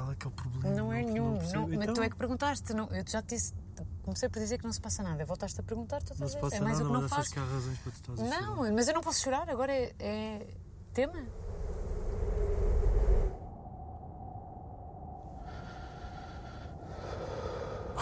qual é que é o problema? Não é nenhum. percebo. Mas Então, tu é que perguntaste. Não, eu já te disse. Comecei por dizer que não se passa nada. Voltaste a perguntar, tu não estás se a passa dizer. É mais nada, o que não mas achas faço. que há razões para tu estás a chorar? Não, mas eu não posso chorar. Agora é tema.